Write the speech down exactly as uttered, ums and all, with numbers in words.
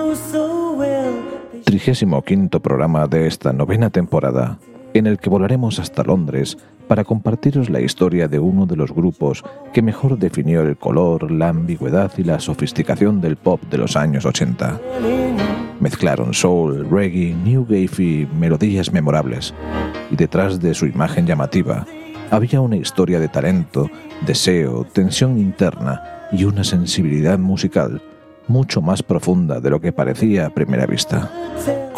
Trigésimo quinto programa de esta novena temporada, en el que volaremos hasta Londres para compartiros la historia de uno de los grupos que mejor definió el color, la ambigüedad y la sofisticación del pop de los años ochenta. Mezclaron soul, reggae, new wave y melodías memorables, y detrás de su imagen llamativa había una historia de talento, deseo, tensión interna y una sensibilidad musical mucho más profunda de lo que parecía a primera vista.